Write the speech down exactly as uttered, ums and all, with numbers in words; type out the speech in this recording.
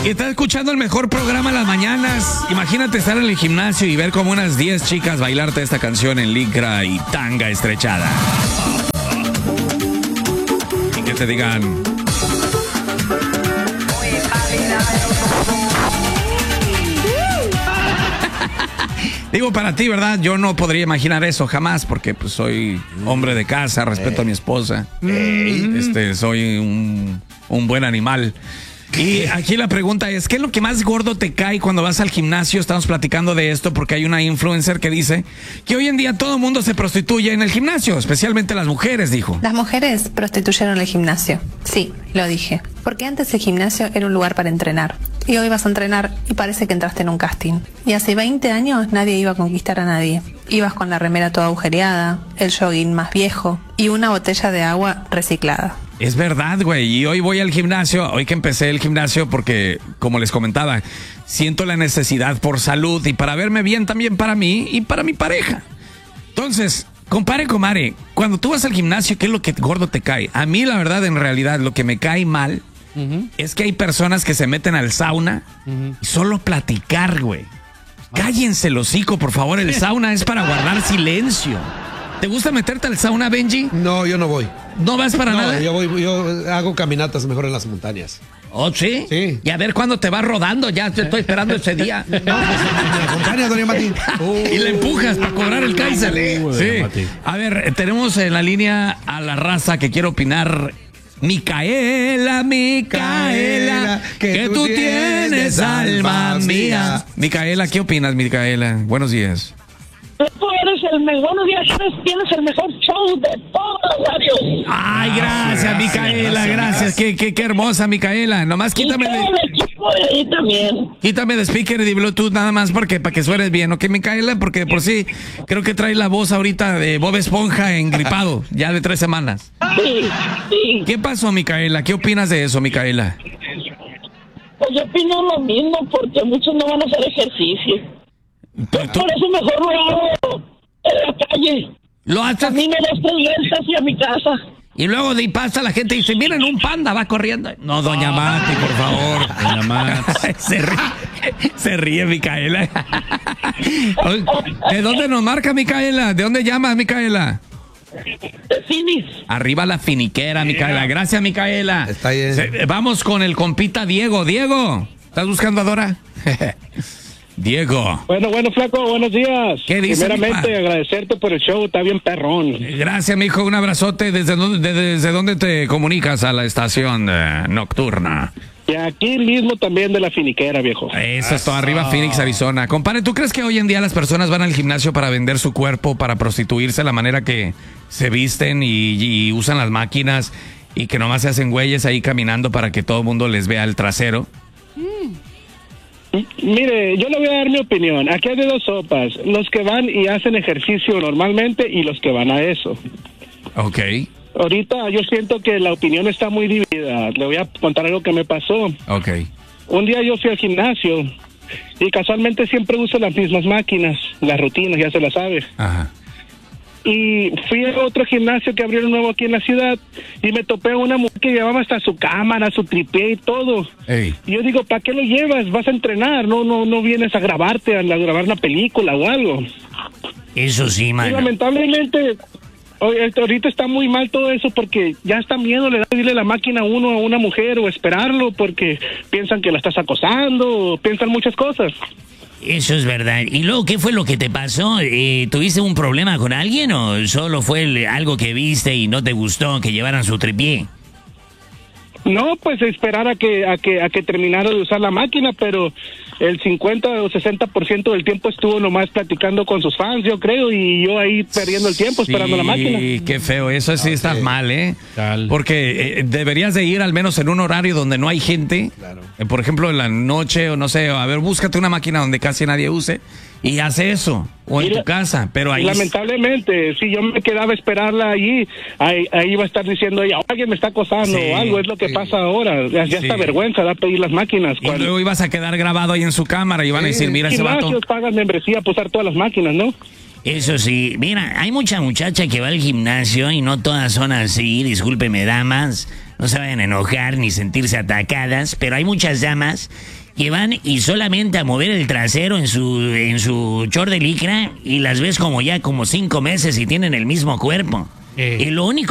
Y estás escuchando el mejor programa en las mañanas. Imagínate estar en el gimnasio y ver como unas diez chicas bailarte esta canción en licra y tanga estrechada. Y que te digan... Digo, para ti, ¿verdad? Yo no podría imaginar eso jamás, porque pues soy hombre de casa, respeto a mi esposa. Este, soy un, un buen animal. Y aquí la pregunta es, ¿qué es lo que más gordo te cae cuando vas al gimnasio? Estamos platicando de esto porque hay una influencer que dice que hoy en día todo el mundo se prostituye en el gimnasio, especialmente las mujeres, dijo. Las mujeres prostituyeron el gimnasio. Sí, lo dije. Porque antes el gimnasio era un lugar para entrenar. Y hoy vas a entrenar y parece que entraste en un casting. Y hace veinte años nadie iba a conquistar a nadie. Ibas con la remera toda agujereada, el jogging más viejo y una botella de agua reciclada. Es verdad, güey, y hoy voy al gimnasio, hoy que empecé el gimnasio porque, como les comentaba, siento la necesidad por salud y para verme bien también para mí y para mi pareja. Entonces, compare, comare, cuando tú vas al gimnasio, ¿qué es lo que gordo te cae? A mí, la verdad, en realidad, lo que me cae mal uh-huh. es que hay personas que se meten al sauna uh-huh. y solo platicar, güey. Cállense el hocico, por favor, el sauna es para guardar silencio. ¿Te gusta meterte al sauna, Benji? No, yo no voy. ¿No vas para no, nada? Yo voy, yo hago caminatas mejor en las montañas. ¿Oh, sí? Sí. Y a ver cuándo te vas rodando, ya te estoy esperando ese día. No, pues me acompaña, doña Mati. Uh, y le empujas para cobrar el Kaiser. Uh, sí. A ver, tenemos en la línea a la raza que quiere opinar. Micaela, Micaela, que, que tú tienes alma mía. Micaela, ¿qué opinas, Micaela? Buenos días. Tú eres el mejor, buenos días, tienes el mejor show de todos los radios. Ay, gracias, gracias Micaela, gracias. gracias. Qué, qué, qué hermosa, Micaela. Nomás quítame de... Y también. Quítame de speaker y de Bluetooth nada más porque para que suenes bien, ¿ok, Micaela? Porque de por sí creo que trae la voz ahorita de Bob Esponja engripado, ya de tres semanas. Sí, sí. ¿Qué pasó, Micaela? ¿Qué opinas de eso, Micaela? Pues yo opino lo mismo porque muchos no van a hacer ejercicio. Pero tú... Por eso mejor lo hago en la calle. Lo haces... A mí me das tres vueltas hacia mi casa. Y luego de ahí pasa la gente y dice, miren, un panda va corriendo. No, doña Mati, por favor. Doña Mati. se, ríe, se ríe, Micaela. ¿De dónde nos marca, Micaela? ¿De dónde llamas, Micaela? De Finis. Arriba la finiquera, Micaela. Gracias, Micaela. Está bien. Se, vamos con el compita Diego. Diego, ¿estás buscando a Dora? Diego. Bueno, bueno, flaco, buenos días. ¿Qué dices? Primeramente, agradecerte por el show, está bien perrón. Gracias, mijo, un abrazote. ¿Desde dónde, desde dónde te comunicas a la estación eh, nocturna? Y aquí mismo también de la finiquera, viejo. Eso es todo, arriba Phoenix, Arizona. Compadre, ¿tú crees que hoy en día las personas van al gimnasio para vender su cuerpo, para prostituirse, la manera que se visten y, y usan las máquinas y que nomás se hacen güeyes ahí caminando para que todo el mundo les vea el trasero? Mm. Mire, yo le voy a dar mi opinión. Aquí hay de dos sopas. Los que van y hacen ejercicio normalmente y los que van a eso. Ok. Ahorita yo siento que la opinión está muy dividida. Le voy a contar algo que me pasó. Ok. Un día yo fui al gimnasio y casualmente siempre uso las mismas máquinas, las rutinas, ya se las sabe. Ajá. Y fui a otro gimnasio que abrieron nuevo aquí en la ciudad y me topé a una mujer que llevaba hasta su cámara, su tripié y todo. Ey. Y yo digo, ¿para qué lo llevas? Vas a entrenar, no no no vienes a grabarte, a grabar una película o algo. Eso sí, man. Y lamentablemente, ahorita está muy mal todo eso porque ya está miedo le da a darle la máquina a uno a una mujer o esperarlo porque piensan que la estás acosando o piensan muchas cosas. Eso es verdad. ¿Y luego qué fue lo que te pasó? Eh, ¿Tuviste un problema con alguien o solo fue el, algo que viste y no te gustó que llevaran su tripié? No, pues esperar a que a que a que terminara de usar la máquina, pero el cincuenta o sesenta por ciento del tiempo estuvo nomás platicando con sus fans, yo creo, y yo ahí perdiendo el tiempo esperando sí, la máquina. Sí, qué feo, eso sí okay. está mal, ¿eh? Tal. Porque eh, deberías de ir al menos en un horario donde no hay gente, claro. eh, por ejemplo en la noche o no sé, a ver, búscate una máquina donde casi nadie use y haz eso, o en y la, tu casa, pero ahí... Lamentablemente, si yo me quedaba a esperarla allí, ahí, ahí iba a estar diciendo ella, alguien me está acosando sí, o algo, es lo que sí. pasa ahora, ya, ya sí. está vergüenza, da a pedir las máquinas. Y cuando... luego ibas a quedar grabado ahí en su cámara y van a decir, mira ese vato... pagan membresía por usar todas las máquinas, ¿no? Eso sí, mira, hay mucha muchacha que va al gimnasio y no todas son así, discúlpeme damas, no se vayan a enojar ni sentirse atacadas, pero hay muchas damas que van y solamente a mover el trasero en su en su short de licra y las ves como ya como cinco meses y tienen el mismo cuerpo. Eh. Y lo único